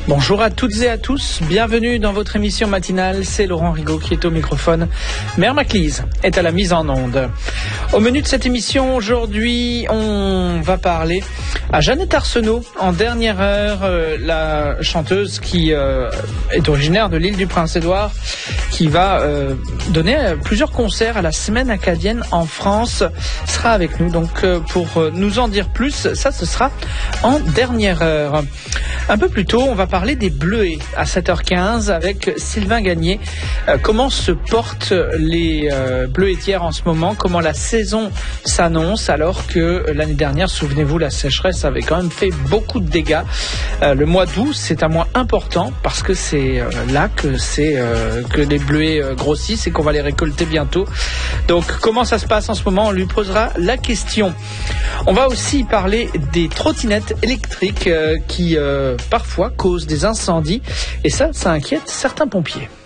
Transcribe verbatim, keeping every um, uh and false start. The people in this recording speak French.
Bonjour à toutes et à tous, bienvenue dans votre émission matinale, c'est Laurent Rigaud qui est au microphone. Mère Maclise est à la mise en onde. Au menu de cette émission, aujourd'hui, on va parler à Jeannette Arsenault, en dernière heure, euh, la chanteuse qui euh, est originaire de l'île du Prince-Édouard, qui va euh, donner plusieurs concerts à la Semaine acadienne en France, sera avec nous. Donc euh, pour nous en dire plus, ça ce sera en dernière heure. Un peu plus tôt, on va parler des Bleuets à sept heures quinze avec Sylvain Gagné. Euh, comment se portent les euh, bleuetières en ce moment? Comment la saison s'annonce alors que l'année dernière, souvenez-vous, la sécheresse avait quand même fait beaucoup de dégâts. Euh, le mois d'août, c'est un mois important parce que c'est euh, là que, c'est, euh, que les bleuets euh, grossissent et qu'on va les récolter bientôt. Donc comment ça se passe en ce moment? On lui posera la question. On va aussi parler des trottinettes électriques euh, qui euh, parfois causent des incendies et ça, ça inquiète certains pompiers.